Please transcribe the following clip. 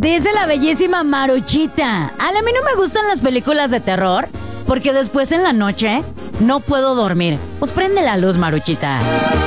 Dice la bellísima Maruchita. A mí no me gustan las películas de terror porque después en la noche no puedo dormir. Pues prende la luz, Maruchita.